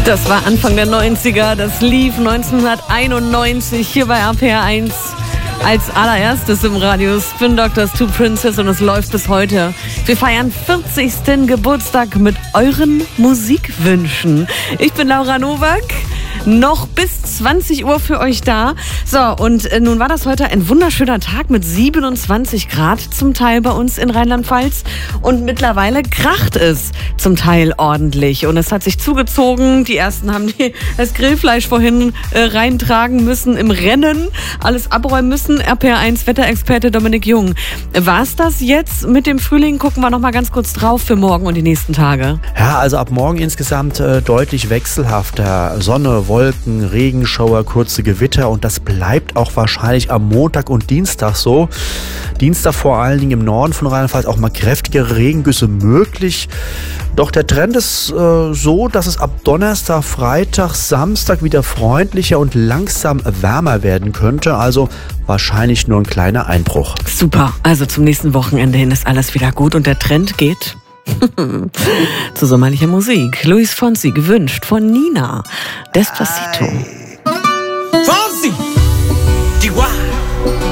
Das war Anfang der 90er, das lief 1991 hier bei RPR1 als allererstes im Radio. Spin Doctors, Two Princess, und es läuft bis heute. Wir feiern 40. Geburtstag mit euren Musikwünschen. Ich bin Laura Nowak. Noch bis 20 Uhr für euch da. So, und nun war das heute ein wunderschöner Tag mit 27 Grad zum Teil bei uns in Rheinland-Pfalz. Und mittlerweile kracht es zum Teil ordentlich. Und es hat sich zugezogen. Die ersten haben das Grillfleisch vorhin reintragen müssen im Rennen. Alles abräumen müssen. RPR1 Wetterexperte Dominik Jung. War es das jetzt mit dem Frühling? Gucken wir noch mal ganz kurz drauf für morgen und die nächsten Tage. Ja, also ab morgen insgesamt deutlich wechselhafter. Sonne, Wolken, Regenschauer, kurze Gewitter, und das bleibt auch wahrscheinlich am Montag und Dienstag so. Dienstag vor allen Dingen im Norden von Rheinland-Pfalz auch mal kräftigere Regengüsse möglich. Doch der Trend ist so, dass es ab Donnerstag, Freitag, Samstag wieder freundlicher und langsam wärmer werden könnte. Also wahrscheinlich nur ein kleiner Einbruch. Super, also zum nächsten Wochenende hin ist alles wieder gut und der Trend geht zu sommerlicher Musik. Luis Fonsi, gewünscht von Nina. Despacito.